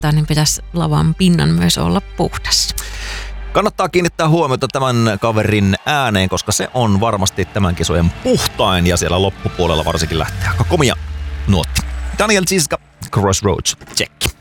suorittaa, niin pitäisi lavan pinnan myös olla puhdas. Kannattaa kiinnittää huomiota tämän kaverin ääneen, koska se on varmasti tämän kisojen puhtain ja siellä loppupuolella varsinkin lähtee aika komia nuotti. Daniel Ziska, Crossroads, check.